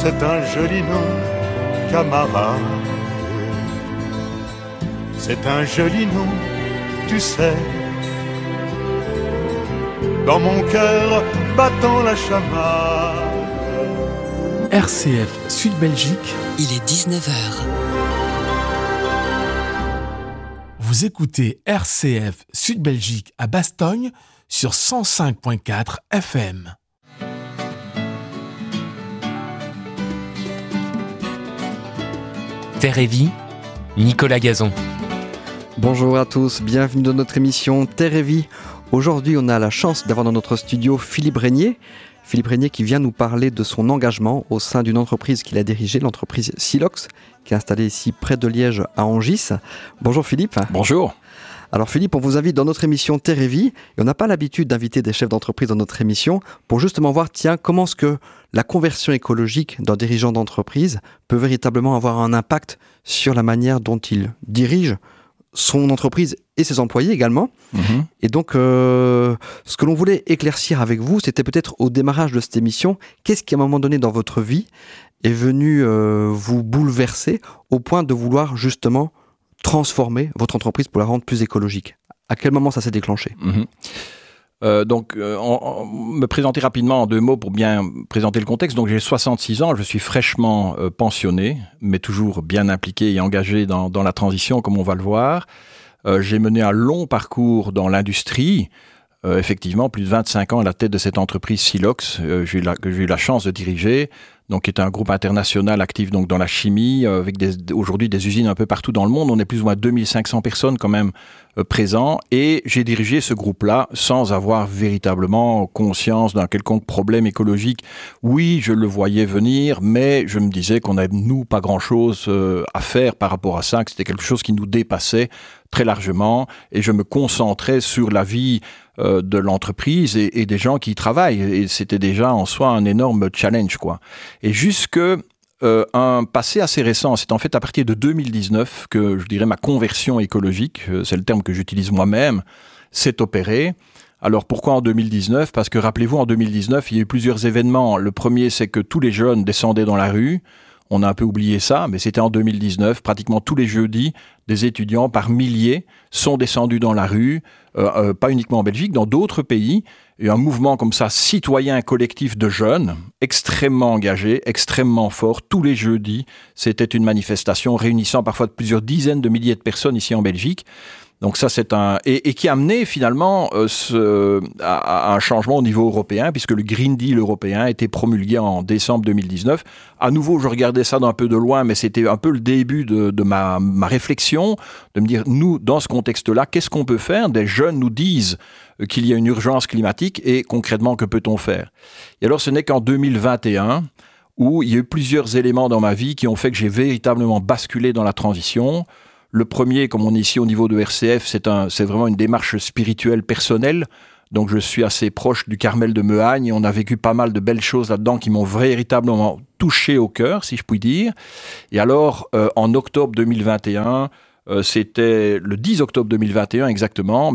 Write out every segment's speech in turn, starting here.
c'est un joli nom, camarade. C'est un joli nom, tu sais. Dans mon cœur battant la chamade. RCF Sud-Belgique. Il est 19h. Vous écoutez RCF Sud-Belgique à Bastogne sur 105.4 FM. Terre et Vie, Nicolas Gazon. Bonjour à tous, bienvenue dans notre émission Terre et Vie. Aujourd'hui, on a la chance d'avoir dans notre studio Philippe Régnier. Philippe Régnier qui vient nous parler de son engagement au sein d'une entreprise qu'il a dirigée, l'entreprise Silox, qui est installée ici près de Liège à Hangis. Bonjour Philippe. Bonjour. Alors Philippe, on vous invite dans notre émission Terre et Vie, et on n'a pas l'habitude d'inviter des chefs d'entreprise dans notre émission pour justement voir, comment est-ce que la conversion écologique d'un dirigeant d'entreprise peut véritablement avoir un impact sur la manière dont il dirige son entreprise et ses employés également. Et donc, ce que l'on voulait éclaircir avec vous, c'était peut-être au démarrage de cette émission, qu'est-ce qui à un moment donné dans votre vie est venu vous bouleverser au point de vouloir justement transformer votre entreprise pour la rendre plus écologique? À quel moment ça s'est déclenché? Me présenter rapidement en deux mots pour bien présenter le contexte. Donc j'ai 66 ans, je suis fraîchement pensionné, mais toujours bien impliqué et engagé dans la transition, comme on va le voir. J'ai mené un long parcours dans l'industrie, effectivement plus de 25 ans à la tête de cette entreprise Silox, que j'ai eu la chance de diriger, donc qui est un groupe international actif donc dans la chimie, avec aujourd'hui des usines un peu partout dans le monde. On est plus ou moins 2500 personnes quand même présents, et j'ai dirigé ce groupe-là sans avoir véritablement conscience d'un quelconque problème écologique. Oui, je le voyais venir, mais je me disais qu'on n'avait, nous, pas grand-chose à faire par rapport à ça, que c'était quelque chose qui nous dépassait très largement, et je me concentrais sur la vie de l'entreprise et des gens qui y travaillent, et c'était déjà en soi un énorme challenge, quoi. Et jusque un passé assez récent, c'est en fait à partir de 2019 que je dirais ma conversion écologique, c'est le terme que j'utilise moi-même, s'est opérée. Alors pourquoi en 2019 ? Parce que rappelez-vous, en 2019, il y a eu plusieurs événements. Le premier, c'est que tous les jeunes descendaient dans la rue. On a un peu oublié ça, mais c'était en 2019. Pratiquement tous les jeudis, des étudiants par milliers sont descendus dans la rue, pas uniquement en Belgique, dans d'autres pays. Et un mouvement comme ça, citoyen collectif de jeunes, extrêmement engagés, extrêmement fort. Tous les jeudis, c'était une manifestation réunissant parfois plusieurs dizaines de milliers de personnes ici en Belgique. Donc ça, c'est et qui a amené finalement à un changement au niveau européen, puisque le Green Deal européen a été promulgué en décembre 2019. À nouveau, je regardais ça d'un peu de loin, mais c'était un peu le début de ma réflexion, de me dire, nous, dans ce contexte-là, qu'est-ce qu'on peut faire ? Des jeunes nous disent qu'il y a une urgence climatique, et concrètement, que peut-on faire ? Et alors, ce n'est qu'en 2021 où il y a eu plusieurs éléments dans ma vie qui ont fait que j'ai véritablement basculé dans la transition. Le premier, comme on est ici au niveau de RCF, c'est vraiment une démarche spirituelle personnelle. Donc je suis assez proche du Carmel de Mehagne, et on a vécu pas mal de belles choses là-dedans qui m'ont véritablement touché au cœur, si je puis dire. Et alors, en octobre 2021, c'était le 10 octobre 2021 exactement,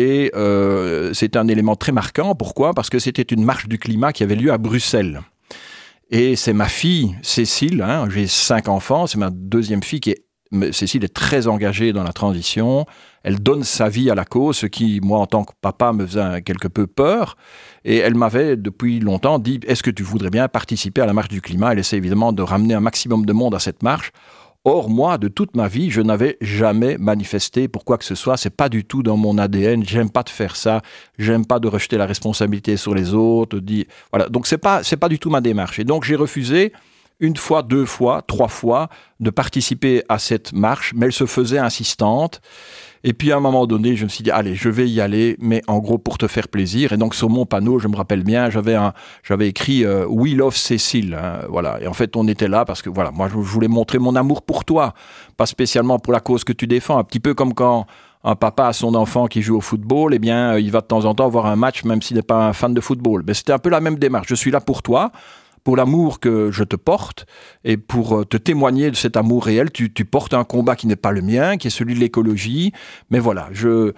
c'était un élément très marquant. Pourquoi ? Parce que c'était une marche du climat qui avait lieu à Bruxelles. Et c'est ma fille, Cécile, j'ai 5 enfants, c'est ma deuxième fille qui est Cécile est très engagée dans la transition, elle donne sa vie à la cause, ce qui, moi, en tant que papa, me faisait quelque peu peur. Et elle m'avait, depuis longtemps, dit « Est-ce que tu voudrais bien participer à la marche du climat ?» Elle essaie évidemment de ramener un maximum de monde à cette marche. Or, moi, de toute ma vie, je n'avais jamais manifesté pour quoi que ce soit. C'est pas du tout dans mon ADN. J'aime pas de faire ça. J'aime pas de rejeter la responsabilité sur les autres. Voilà. Donc, c'est pas du tout ma démarche. Et donc, j'ai refusé 1 fois, 2 fois, 3 fois de participer à cette marche, mais elle se faisait insistante. Et puis à un moment donné, je me suis dit, allez, je vais y aller, mais en gros pour te faire plaisir. Et donc sur mon panneau, je me rappelle bien, j'avais écrit We love Cécile. Voilà. Et en fait, on était là parce que voilà, moi je voulais montrer mon amour pour toi, pas spécialement pour la cause que tu défends. Un petit peu comme quand un papa a son enfant qui joue au football, eh bien, il va de temps en temps voir un match, même s'il n'est pas un fan de football. Mais c'était un peu la même démarche. Je suis là pour toi, pour l'amour que je te porte, et pour te témoigner de cet amour réel. Tu portes un combat qui n'est pas le mien, qui est celui de l'écologie. Mais voilà, je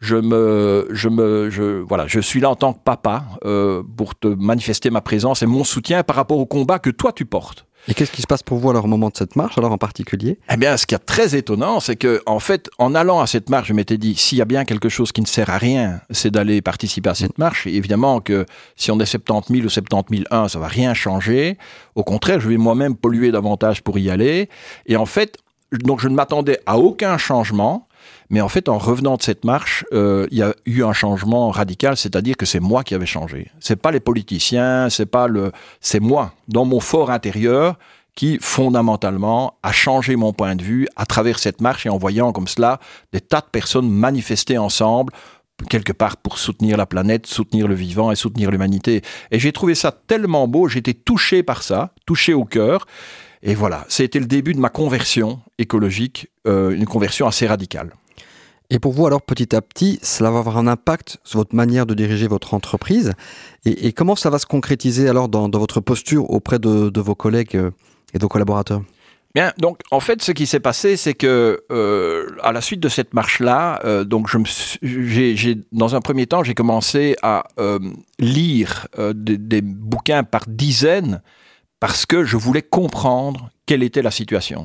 suis là en tant que papa pour te manifester ma présence et mon soutien par rapport au combat que toi tu portes. Et qu'est-ce qui se passe pour vous alors au moment de cette marche, alors en particulier ? Eh bien, ce qui est très étonnant, c'est que, en fait, en allant à cette marche, je m'étais dit, s'il y a bien quelque chose qui ne sert à rien, c'est d'aller participer à cette marche. Et évidemment que si on est 70 000 ou 70 001, ça va rien changer. Au contraire, je vais moi-même polluer davantage pour y aller. Et en fait, donc je ne m'attendais à aucun changement. Mais en fait, en revenant de cette marche, il y a eu un changement radical, c'est-à-dire que c'est moi qui avais changé. C'est pas les politiciens, c'est moi, dans mon fort intérieur, qui fondamentalement a changé mon point de vue à travers cette marche et en voyant comme cela des tas de personnes manifester ensemble, quelque part pour soutenir la planète, soutenir le vivant et soutenir l'humanité. Et j'ai trouvé ça tellement beau, j'étais touché par ça, touché au cœur. Et voilà, c'était le début de ma conversion écologique, une conversion assez radicale. Et pour vous, alors, petit à petit, cela va avoir un impact sur votre manière de diriger votre entreprise. Et comment ça va se concrétiser alors dans votre posture auprès de vos collègues et de vos collaborateurs ? Bien, donc en fait, ce qui s'est passé, c'est que à la suite de cette marche-là, donc dans un premier temps, j'ai commencé à lire des bouquins par dizaines parce que je voulais comprendre quelle était la situation.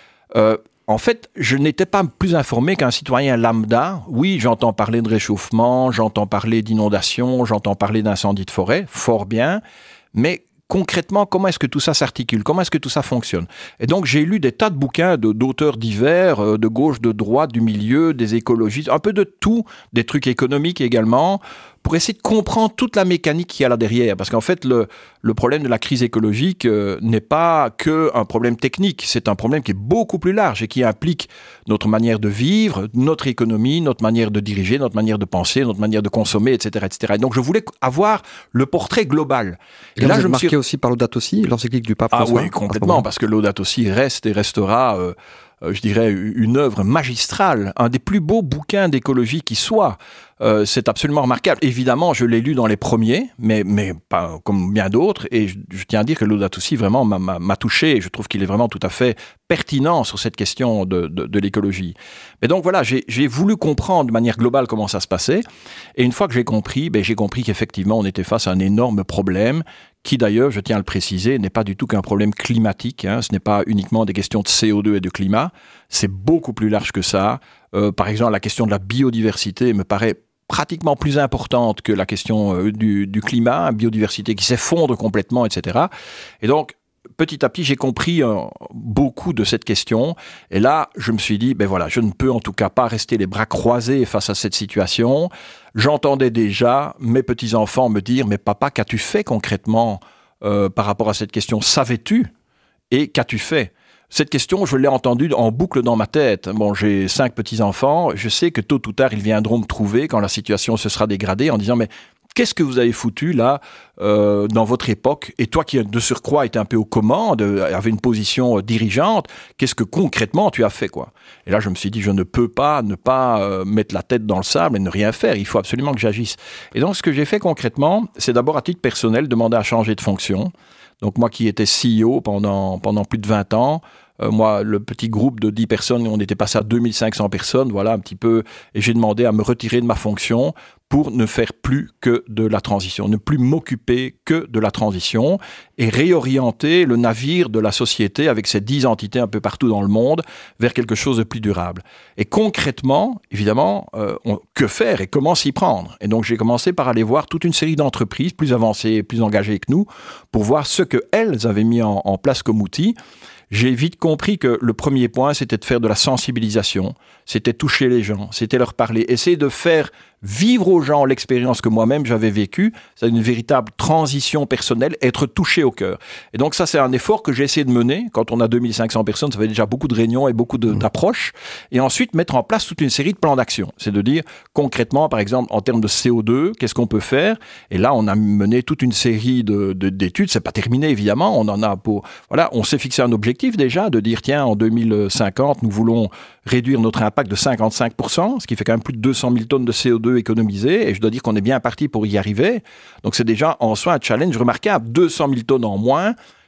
En fait, je n'étais pas plus informé qu'un citoyen lambda. Oui, j'entends parler de réchauffement, j'entends parler d'inondation, j'entends parler d'incendie de forêt, fort bien, mais concrètement, comment est-ce que tout ça s'articule ? Comment est-ce que tout ça fonctionne ? Et donc, j'ai lu des tas de bouquins d'auteurs divers, de gauche, de droite, du milieu, des écologistes, un peu de tout, des trucs économiques également, pour essayer de comprendre toute la mécanique qu'il y a là derrière. Parce qu'en fait, le problème de la crise écologique n'est pas qu'un problème technique, c'est un problème qui est beaucoup plus large et qui implique notre manière de vivre, notre économie, notre manière de diriger, notre manière de penser, notre manière de consommer, etc. etc. Et donc, je voulais avoir le portrai global. Et là, je me suis aussi par Laudato Si, l'encyclique du pape François. Ah oui, complètement, parce que Laudato Si reste et restera, je dirais, une œuvre magistrale, un des plus beaux bouquins d'écologie qui soit. C'est absolument remarquable. Évidemment, je l'ai lu dans les premiers, mais pas comme bien d'autres, et je tiens à dire que Laudato Si vraiment m'a touché, et je trouve qu'il est vraiment tout à fait pertinent sur cette question de l'écologie. Mais donc voilà, j'ai voulu comprendre de manière globale comment ça se passait, et une fois que j'ai compris qu'effectivement on était face à un énorme problème, qui d'ailleurs, je tiens à le préciser, n'est pas du tout qu'un problème climatique, hein. Ce n'est pas uniquement des questions de CO2 et de climat, c'est beaucoup plus large que ça. Par exemple, la question de la biodiversité me paraît pratiquement plus importante que la question du climat, une biodiversité qui s'effondre complètement, etc. Et donc, petit à petit, j'ai compris beaucoup de cette question. Et là, je me suis dit, ben voilà, je ne peux en tout cas pas rester les bras croisés face à cette situation. J'entendais déjà mes petits-enfants me dire, mais papa, qu'as-tu fait concrètement par rapport à cette question ? Savais-tu ? Et qu'as-tu fait ? Cette question, je l'ai entendue en boucle dans ma tête. Bon, j'ai 5 petits-enfants. Je sais que tôt ou tard, ils viendront me trouver quand la situation se sera dégradée en disant, mais qu'est-ce que vous avez foutu là dans votre époque ? Et toi qui de surcroît était un peu aux commandes, avait une position dirigeante, qu'est-ce que concrètement tu as fait, quoi ? Et là je me suis dit, je ne peux pas ne pas mettre la tête dans le sable et ne rien faire, il faut absolument que j'agisse. Et donc ce que j'ai fait concrètement, c'est d'abord à titre personnel demander à changer de fonction. Donc moi qui étais CEO pendant plus de 20 ans, moi, le petit groupe de 10 personnes, on était passé à 2500 personnes, voilà, un petit peu, et j'ai demandé à me retirer de ma fonction pour ne faire plus que de la transition, ne plus m'occuper que de la transition et réorienter le navire de la société avec ces 10 entités un peu partout dans le monde vers quelque chose de plus durable. Et concrètement, évidemment, que faire et comment s'y prendre ? Et donc, j'ai commencé par aller voir toute une série d'entreprises plus avancées, plus engagées que nous, pour voir ce qu'elles avaient mis en place comme outil. J'ai vite compris que le premier point, c'était de faire de la sensibilisation, c'était toucher les gens, c'était leur parler, essayer de faire vivre aux gens l'expérience que moi-même j'avais vécue, c'est une véritable transition personnelle, être touché au cœur. Et donc ça, c'est un effort que j'ai essayé de mener. Quand on a 2500 personnes, ça fait déjà beaucoup de réunions et beaucoup d'approches. Et ensuite, mettre en place toute une série de plans d'action. C'est de dire, concrètement, par exemple, en termes de CO2, qu'est-ce qu'on peut faire ? Et là, on a mené toute une série d'études. C'est pas terminé, évidemment. On en a pour... Voilà, on s'est fixé un objectif déjà, de dire, tiens, en 2050, nous voulons réduire notre impact de 55%, ce qui fait quand même plus de 200 000 tonnes de CO2 économisées, et je dois dire qu'on est bien parti pour y arriver. Donc c'est déjà en soi un challenge remarquable. 200 000 tonnes en moins,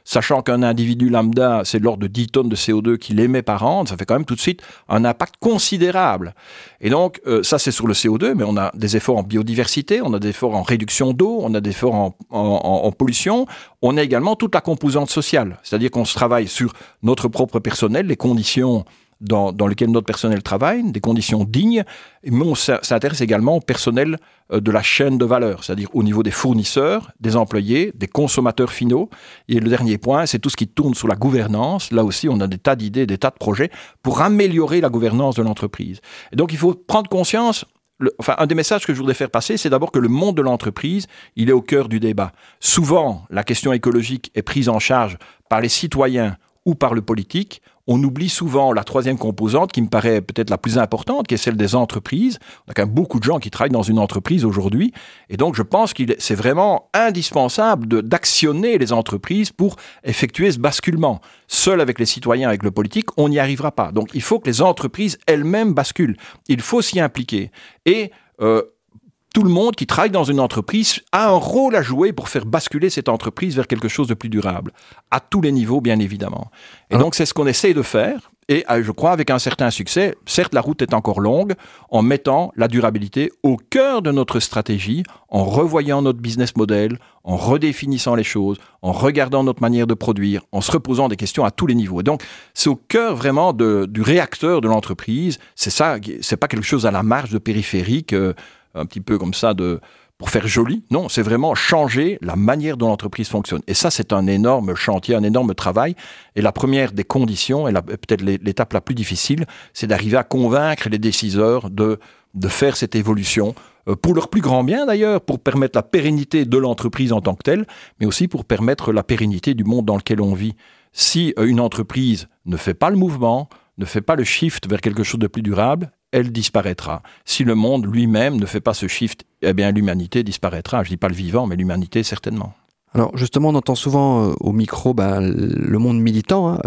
sachant qu'un individu lambda, c'est de l'ordre de 10 tonnes de CO2 qu'il émet par an, ça fait quand même tout de suite un impact considérable. Et donc, ça c'est sur le CO2, mais on a des efforts en biodiversité, on a des efforts en réduction d'eau, on a des efforts en pollution, on a également toute la composante sociale, c'est-à-dire qu'on se travaille sur notre propre personnel, les conditions dans lesquelles notre personnel travaille, des conditions dignes, mais on s'intéresse également au personnel de la chaîne de valeur, c'est-à-dire au niveau des fournisseurs, des employés, des consommateurs finaux. Et le dernier point, c'est tout ce qui tourne sur la gouvernance. Là aussi, on a des tas d'idées, des tas de projets pour améliorer la gouvernance de l'entreprise. Et donc, il faut prendre conscience. Un des messages que je voudrais faire passer, c'est d'abord que le monde de l'entreprise, il est au cœur du débat. Souvent, la question écologique est prise en charge par les citoyens ou par le politique. On oublie souvent la troisième composante qui me paraît peut-être la plus importante, qui est celle des entreprises. On a quand même beaucoup de gens qui travaillent dans une entreprise aujourd'hui. Et donc, je pense que c'est vraiment indispensable d'actionner les entreprises pour effectuer ce basculement. Seul avec les citoyens, avec le politique, on n'y arrivera pas. Donc, il faut que les entreprises elles-mêmes basculent. Il faut s'y impliquer. Et tout le monde qui travaille dans une entreprise a un rôle à jouer pour faire basculer cette entreprise vers quelque chose de plus durable, à tous les niveaux, bien évidemment. Et donc, c'est ce qu'on essaie de faire, et je crois avec un certain succès. Certes, la route est encore longue, en mettant la durabilité au cœur de notre stratégie, en revoyant notre business model, en redéfinissant les choses, en regardant notre manière de produire, en se reposant des questions à tous les niveaux. Et donc, c'est au cœur vraiment du réacteur de l'entreprise. C'est ça, c'est pas quelque chose à la marge de périphérique, un petit peu comme ça pour faire joli. Non, c'est vraiment changer la manière dont l'entreprise fonctionne. Et ça, c'est un énorme chantier, un énorme travail. Et la première des conditions, et peut-être l'étape la plus difficile, c'est d'arriver à convaincre les décideurs de faire cette évolution, pour leur plus grand bien d'ailleurs, pour permettre la pérennité de l'entreprise en tant que telle, mais aussi pour permettre la pérennité du monde dans lequel on vit. Si une entreprise ne fait pas le mouvement, ne fait pas le shift vers quelque chose de plus durable, elle disparaîtra. Si le monde lui-même ne fait pas ce shift, eh bien l'humanité disparaîtra. Je ne dis pas le vivant, mais l'humanité certainement. Alors justement, on entend souvent au micro le monde militant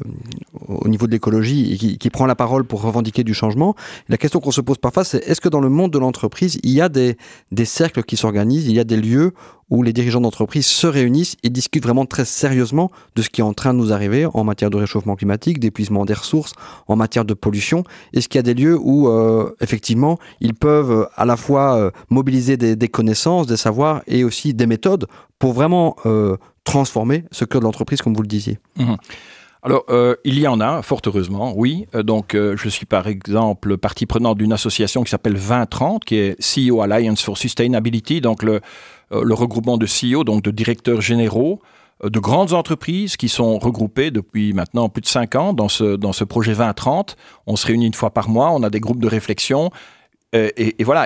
au niveau de l'écologie qui prend la parole pour revendiquer du changement. La question qu'on se pose parfois, c'est est-ce que dans le monde de l'entreprise, il y a des cercles qui s'organisent, il y a des lieux où les dirigeants d'entreprise se réunissent et discutent vraiment très sérieusement de ce qui est en train de nous arriver en matière de réchauffement climatique, d'épuisement des ressources, en matière de pollution. Est-ce qu'il y a des lieux où, effectivement, ils peuvent à la fois mobiliser des connaissances, des savoirs et aussi des méthodes pour vraiment transformer ce cœur de l'entreprise, comme vous le disiez? Alors, il y en a, fort heureusement, oui. Donc, je suis par exemple partie prenante d'une association qui s'appelle 2030, qui est CEO Alliance for Sustainability, donc le regroupement de CEO, donc de directeurs généraux, de grandes entreprises qui sont regroupées depuis maintenant plus de 5 ans dans ce projet 2030. On se réunit une fois par mois, on a des groupes de réflexion. Et voilà,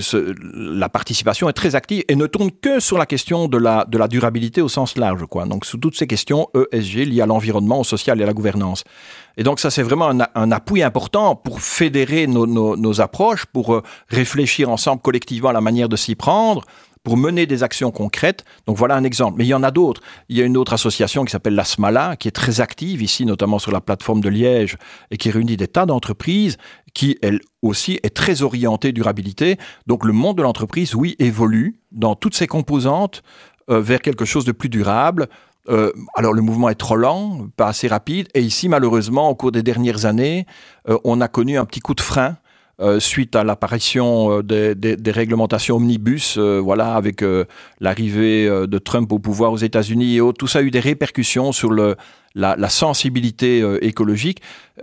la participation est très active et ne tourne que sur la question de la durabilité au sens large, quoi. Donc, sous toutes ces questions ESG liées à l'environnement, au social et à la gouvernance. Et donc, ça, c'est vraiment un appui important pour fédérer nos approches, pour réfléchir ensemble collectivement à la manière de s'y prendre, pour mener des actions concrètes. Donc voilà un exemple. Mais il y en a d'autres. Il y a une autre association qui s'appelle la SMALA, qui est très active ici, notamment sur la plateforme de Liège, et qui réunit des tas d'entreprises, qui, elle aussi, est très orientée durabilité. Donc le monde de l'entreprise, oui, évolue dans toutes ses composantes vers quelque chose de plus durable. Alors le mouvement est trop lent, pas assez rapide. Et ici, malheureusement, au cours des dernières années, on a connu un petit coup de frein suite à l'apparition des réglementations omnibus, voilà, avec l'arrivée de Trump au pouvoir aux États-Unis et autres. Tout ça a eu des répercussions sur la sensibilité écologique.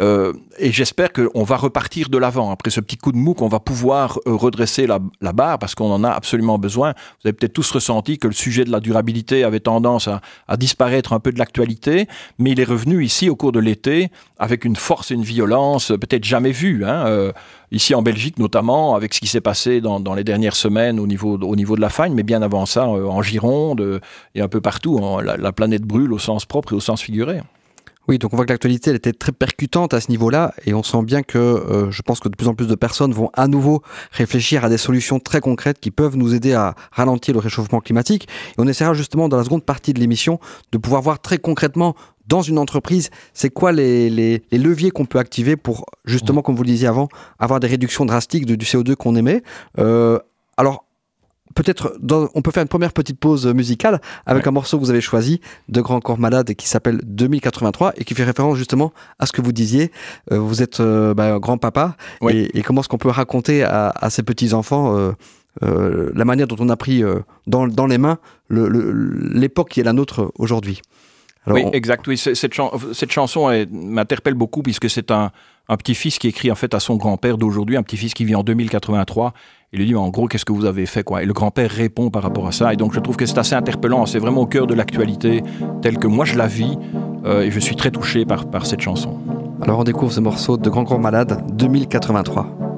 Et j'espère qu'on va repartir de l'avant. Après ce petit coup de mou, qu'on va pouvoir redresser la barre parce qu'on en a absolument besoin. Vous avez peut-être tous ressenti que le sujet de la durabilité avait tendance à disparaître un peu de l'actualité, mais il est revenu ici au cours de l'été avec une force et une violence peut-être jamais vues. Ici en Belgique notamment, avec ce qui s'est passé dans les dernières semaines au niveau de la fagne, mais bien avant ça en Gironde et un peu partout. La planète brûle au sens propre et au sens figuré. Oui, donc on voit que l'actualité elle était très percutante à ce niveau-là et on sent bien que je pense que de plus en plus de personnes vont à nouveau réfléchir à des solutions très concrètes qui peuvent nous aider à ralentir le réchauffement climatique. Et on essaiera justement dans la seconde partie de l'émission de pouvoir voir très concrètement dans une entreprise, c'est quoi les leviers qu'on peut activer pour justement, comme vous le disiez avant, avoir des réductions drastiques du CO2 qu'on émet. Alors, peut-être on peut faire une première petite pause musicale avec un morceau que vous avez choisi de Grand Corps Malade qui s'appelle 2083 et qui fait référence justement à ce que vous disiez. Vous êtes grand-papa et comment est-ce qu'on peut raconter à ses petits-enfants la manière dont on a pris dans les mains l'époque qui est la nôtre aujourd'hui. Alors, oui, exact. Oui, cette chanson m'interpelle beaucoup puisque c'est un petit-fils qui écrit en fait à son grand-père d'aujourd'hui, un petit-fils qui vit en 2083. Il lui dit, en gros, qu'est-ce que vous avez fait, quoi? Et le grand-père répond par rapport à ça. Et donc, je trouve que c'est assez interpellant. C'est vraiment au cœur de l'actualité, telle que moi je la vis. Et je suis très touché par cette chanson. Alors, on découvre ce morceau de Grand Corps Malade, 2083.